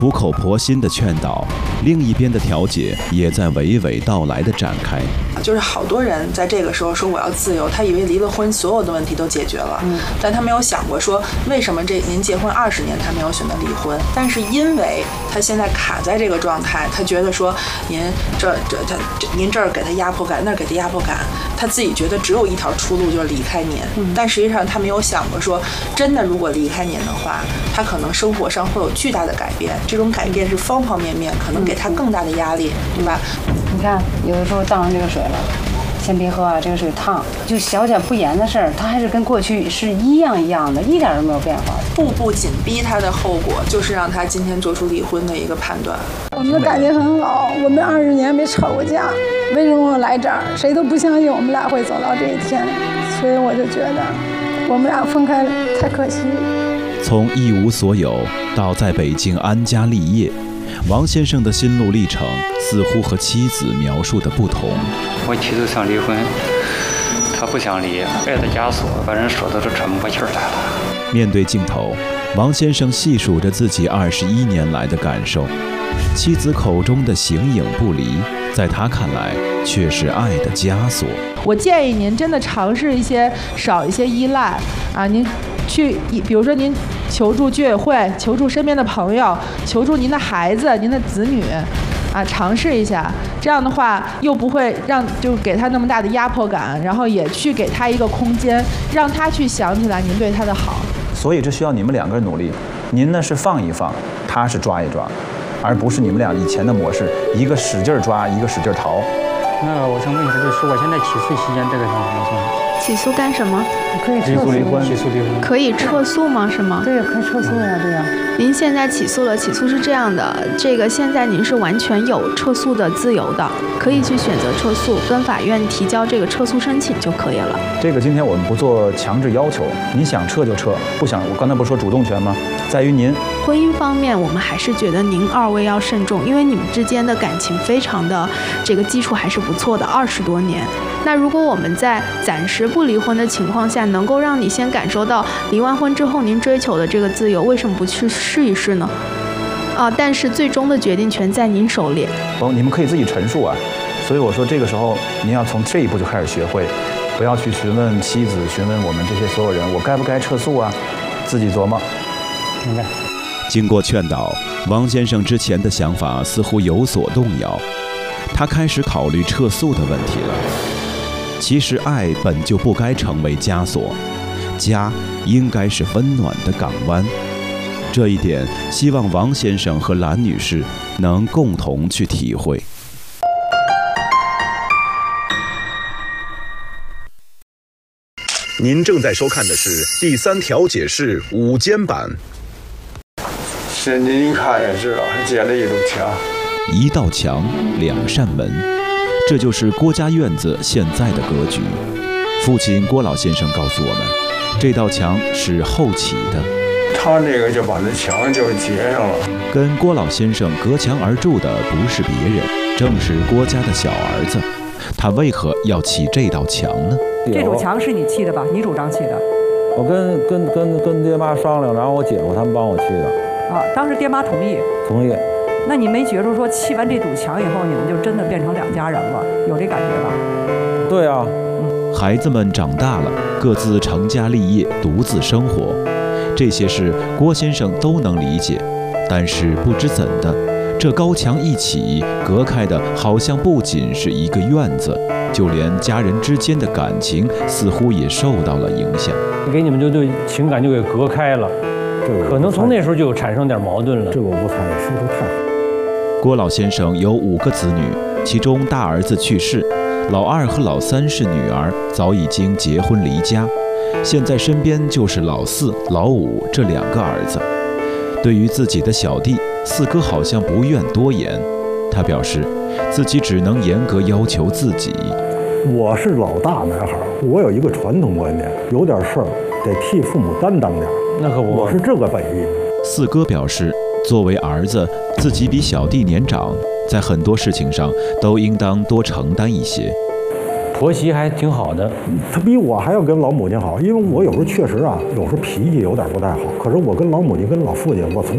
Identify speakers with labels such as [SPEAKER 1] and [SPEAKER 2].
[SPEAKER 1] 苦口婆心的劝导，另一边的调解也在娓娓道来的展开。
[SPEAKER 2] 就是好多人在这个时候说我要自由，他以为离了婚所有的问题都解决了，但他没有想过说为什么您结婚20年他没有选择离婚，但是因为他现在卡在这个状态，他觉得说您这儿给他压迫感，那儿给他压迫感，他自己觉得只有一条出路就是离开您，但实际上他没有想过说真的如果离开您的话，他可能生活上会有巨大的改变，这种改变是方方面面，可能给他更大的压力，对吧？
[SPEAKER 3] 你看有的时候倒上这个水了，先别喝啊，这个水烫，就小点不严的事儿，他还是跟过去是一样的，一点都没有变化。
[SPEAKER 2] 步步紧逼他的后果就是让他今天做出离婚的一个判断。
[SPEAKER 4] 我们的感情很好，我们20年没吵过架，为什么我来这儿谁都不相信我们俩会走到这一天，所以我就觉得我们俩分开太可惜。
[SPEAKER 1] 从一无所有到在北京安家立业，王先生的心路历程似乎和妻子描述的不同。
[SPEAKER 5] 我妻子想离婚，她不想离，爱的枷锁把人说的都喘不过气儿来了。
[SPEAKER 1] 面对镜头，王先生细数着自己21年来的感受，妻子口中的形影不离，在他看来却是爱的枷锁。
[SPEAKER 6] 我建议您真的尝试少一些依赖啊，您去，比如说您求助居委会，求助身边的朋友，求助您的孩子、您的子女，啊，尝试一下。这样的话，又不会就给他那么大的压迫感，然后也去给他一个空间，让他去想起来您对他的好。
[SPEAKER 7] 所以这需要你们2个人努力。您呢是放一放，他是抓一抓，而不是你们俩以前的模式，一个使劲抓，一个使劲逃。
[SPEAKER 5] 那我想问一下，就是我现在起诉期间这个情况怎么算？
[SPEAKER 8] 起诉干什么？
[SPEAKER 3] 可以
[SPEAKER 7] 起诉离婚，起诉离婚
[SPEAKER 8] 可以撤诉吗？是吗？
[SPEAKER 3] 对，可以撤诉呀，对呀。
[SPEAKER 8] 您现在起诉了，起诉是这样的，这个现在您是完全有撤诉的自由的，可以去选择撤诉，跟法院提交这个撤诉申请就可以了。
[SPEAKER 7] 这个今天我们不做强制要求，你想撤就撤，不想，我刚才不是说主动权吗？在于您。
[SPEAKER 8] 婚姻方面，我们还是觉得您2位要慎重，因为你们之间的感情非常的这个基础还是不错的，20多年。那如果我们在暂时不离婚的情况下，能够让你先感受到离完婚之后您追求的这个自由，为什么不去试一试呢？但是最终的决定权在您手里。
[SPEAKER 7] 你们可以自己陈述啊，所以我说这个时候您要从这一步就开始学会，不要去询问妻子，询问我们这些所有人，我该不该撤诉啊？自己琢磨。
[SPEAKER 5] 明白。
[SPEAKER 1] 经过劝导，王先生之前的想法似乎有所动摇，他开始考虑撤诉的问题了。其实爱本就不该成为枷锁，家应该是温暖的港湾。这一点，希望王先生和兰女士能共同去体会。
[SPEAKER 9] 您正在收看的是第3调解室午间版。
[SPEAKER 10] 是您看也知道，建了一堵墙，
[SPEAKER 1] 一道墙，2扇门，这就是郭家院子现在的格局。父亲郭老先生告诉我们，这道墙是后起的。
[SPEAKER 10] 他那个就把那墙就接上了。
[SPEAKER 1] 跟郭老先生隔墙而住的不是别人，正是郭家的小儿子。他为何要起这道墙呢？
[SPEAKER 11] 这堵墙是你砌的吧？你主张砌的？
[SPEAKER 7] 我跟爹妈商量，然后我姐夫他们帮我砌的。
[SPEAKER 11] 当时爹妈同意。
[SPEAKER 7] 同意。
[SPEAKER 11] 那你没觉着说砌完这堵墙以后，你们就真的变成2家人了？有这感觉吧？
[SPEAKER 7] 对啊。
[SPEAKER 1] 孩子们长大了，各自成家立业，独自生活，这些事郭先生都能理解。但是不知怎的，这高墙一起，隔开的好像不仅是一个院子，就连家人之间的感情似乎也受到了影响。
[SPEAKER 12] 给你们就情感就给隔开了，可能从那时候就产生点矛盾了。
[SPEAKER 7] 这我不参与，说的太好。
[SPEAKER 1] 郭老先生有5个子女，其中大儿子去世，老2和老3是女儿，早已经结婚离家，现在身边就是老4、老5这2个儿子。对于自己的小弟，4哥好像不愿多言。他表示，自己只能严格要求自己。
[SPEAKER 13] 我是老大男孩，我有一个传统观念，有点事儿得替父母担当点。
[SPEAKER 12] 那可不，
[SPEAKER 13] 我是这个本意。
[SPEAKER 1] 4哥表示，作为儿子，自己比小弟年长，在很多事情上都应当多承担一些。
[SPEAKER 12] 婆媳还挺好的，
[SPEAKER 13] 他比我还要跟老母亲好，因为我有时候确实有时候脾气有点不太好，可是我跟老母亲跟老父亲，我从